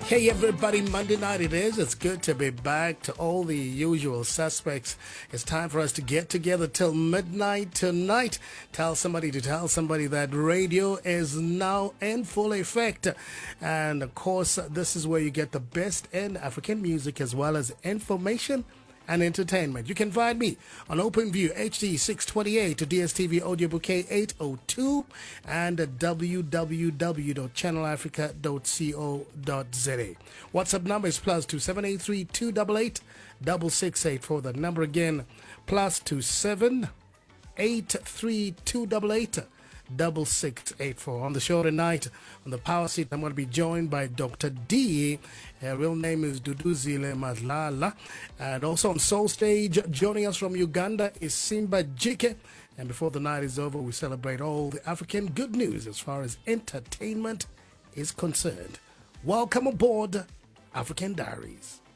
Hey everybody, Monday night it is. It's good to be back to all the usual suspects. It's time for us to get together till midnight tonight. Tell somebody to tell somebody that radio is now in full effect. And of course, this is where you get the best in African music as well as information and entertainment. You can find me on OpenView HD 628 to DSTV Audio Bouquet 802 and at www.channelafrica.co.za. WhatsApp number is +2783288 6684. The number again +2783288 6684. On the show tonight, on the power seat, I'm going to be joined by Dr. D. Her real name is Duduzile Madlala. And also on Soul Stage, joining us from Uganda is Simba Jike. And before the night is over, we celebrate all the African good news as far as entertainment is concerned. Welcome aboard African Diaries.